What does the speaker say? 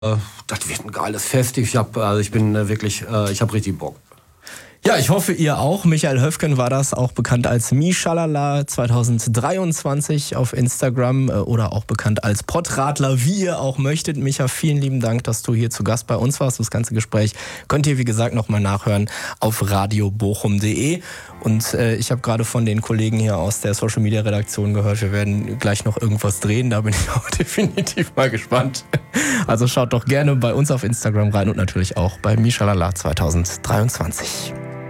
Das wird ein geiles Fest. Ich habe richtig Bock. Ja, ich hoffe, ihr auch. Michael Höfgen war das, auch bekannt als Mischalala 2023 auf Instagram oder auch bekannt als Pottradler, wie ihr auch möchtet. Micha, vielen lieben Dank, dass du hier zu Gast bei uns warst. Das ganze Gespräch könnt ihr, wie gesagt, nochmal nachhören auf radiobochum.de. Und ich habe gerade von den Kollegen hier aus der Social-Media-Redaktion gehört, wir werden gleich noch irgendwas drehen. Da bin ich auch definitiv mal gespannt. Also schaut doch gerne bei uns auf Instagram rein und natürlich auch bei Mischalala 2023.